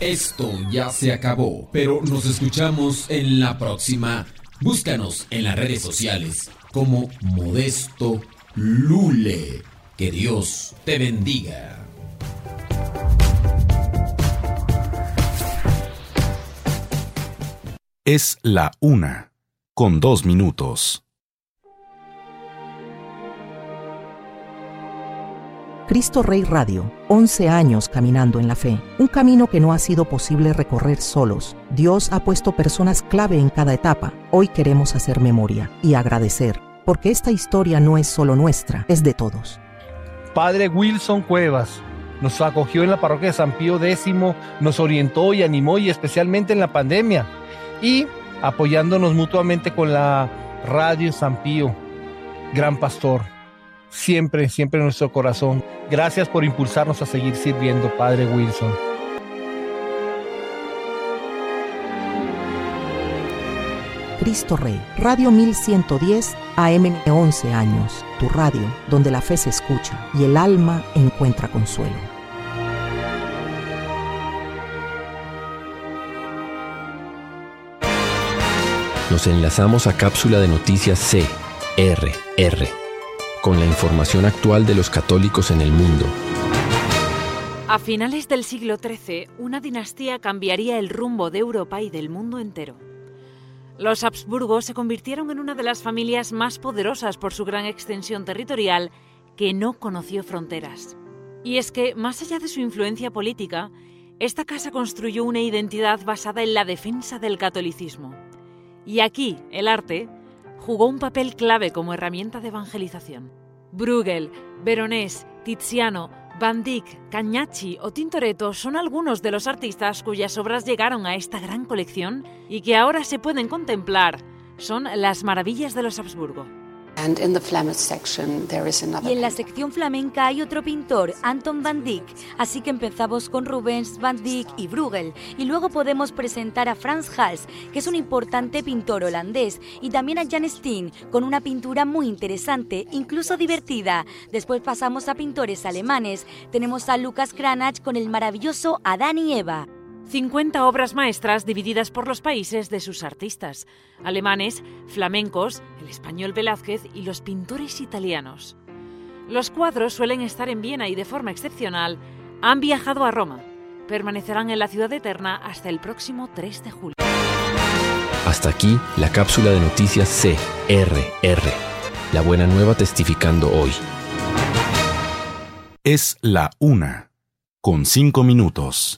Esto ya se acabó, pero nos escuchamos en la próxima. Búscanos en las redes sociales como Modesto Lule. Que Dios te bendiga. Es la 1:02. Cristo Rey Radio, 11 años caminando en la fe. Un camino que no ha sido posible recorrer solos. Dios ha puesto personas clave en cada etapa. Hoy queremos hacer memoria y agradecer, porque esta historia no es solo nuestra, es de todos. Padre Wilson Cuevas nos acogió en la parroquia de San Pío X, nos orientó y animó, y especialmente en la pandemia, y apoyándonos mutuamente con la radio San Pío. Gran pastor, siempre en nuestro corazón. Gracias por impulsarnos a seguir sirviendo, Padre Wilson. Cristo Rey, Radio 1110 AM, 11 años. Tu radio, donde la fe se escucha y el alma encuentra consuelo. Nos enlazamos a Cápsula de Noticias CRR, con la información actual de los católicos en el mundo. A finales del siglo XIII, una dinastía cambiaría el rumbo de Europa y del mundo entero. Los Habsburgo se convirtieron en una de las familias más poderosas por su gran extensión territorial, que no conoció fronteras. Y es que, más allá de su influencia política, esta casa construyó una identidad basada en la defensa del catolicismo. Y aquí, el arte jugó un papel clave como herramienta de evangelización. Bruegel, Veronese, Tiziano, Van Dyck, Cagnacci o Tintoretto son algunos de los artistas cuyas obras llegaron a esta gran colección y que ahora se pueden contemplar. Son las maravillas de los Habsburgo. Y en la sección flamenca hay otro pintor, Anton van Dyck, así que empezamos con Rubens, Van Dyck y Bruegel, y luego podemos presentar a Frans Hals, que es un importante pintor holandés, y también a Jan Steen, con una pintura muy interesante, incluso divertida. Después pasamos a pintores alemanes, tenemos a Lucas Cranach con el maravilloso Adán y Eva. 50 obras maestras divididas por los países de sus artistas, alemanes, flamencos, el español Velázquez y los pintores italianos. Los cuadros suelen estar en Viena y de forma excepcional han viajado a Roma. Permanecerán en la ciudad eterna hasta el próximo 3 de julio. Hasta aquí la cápsula de noticias CRR. La buena nueva testificando hoy. Es la 1:05.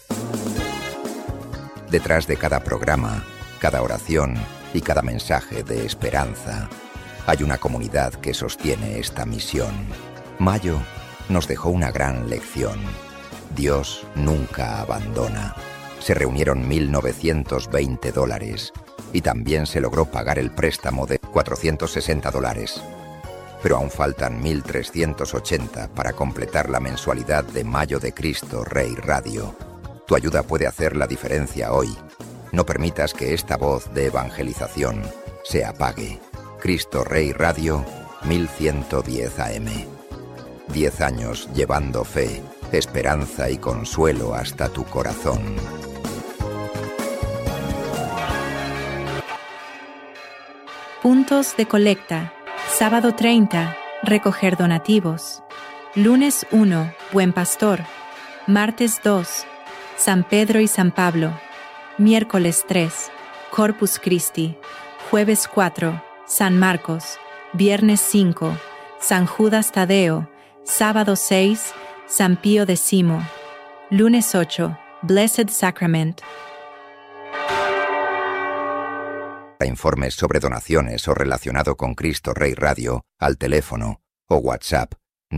Detrás de cada programa, cada oración y cada mensaje de esperanza, hay una comunidad que sostiene esta misión. Mayo nos dejó una gran lección. Dios nunca abandona. Se reunieron $1.920 y también se logró pagar el préstamo de $460. Pero aún faltan 1.380 para completar la mensualidad de Mayo de Cristo Rey Radio. Tu ayuda puede hacer la diferencia hoy. No permitas que esta voz de evangelización se apague. Cristo Rey Radio, 1110 AM. 10 años llevando fe, esperanza y consuelo hasta tu corazón. Puntos de colecta. Sábado 30, recoger donativos. Lunes 1, Buen Pastor. Martes 2, San Pedro y San Pablo. Miércoles 3, Corpus Christi. Jueves 4, San Marcos. Viernes 5, San Judas Tadeo. Sábado 6, San Pío X. Lunes 8, Blessed Sacrament. Para informes sobre donaciones o relacionado con Cristo Rey Radio, al teléfono o WhatsApp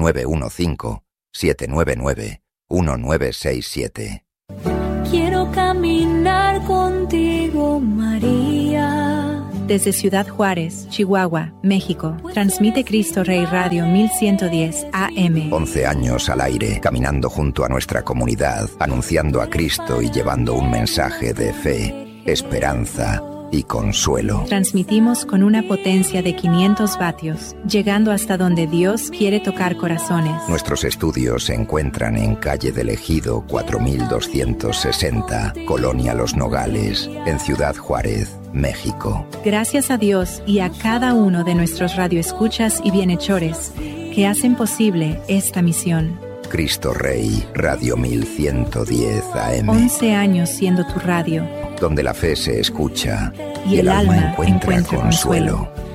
915-799-1967. Quiero caminar contigo, María. Desde Ciudad Juárez, Chihuahua, México, transmite Cristo Rey Radio 1110 AM. 11 años al aire, caminando junto a nuestra comunidad, anunciando a Cristo y llevando un mensaje de fe, esperanza y consuelo. Transmitimos con una potencia de 500 vatios, llegando hasta donde Dios quiere tocar corazones. Nuestros estudios se encuentran en Calle del Ejido 4260, Colonia Los Nogales, en Ciudad Juárez, México. Gracias a Dios y a cada uno de nuestros radioescuchas y bienhechores que hacen posible esta misión. Cristo Rey, Radio 1110 AM. 11 años siendo tu radio. Donde la fe se escucha y el alma encuentra consuelo.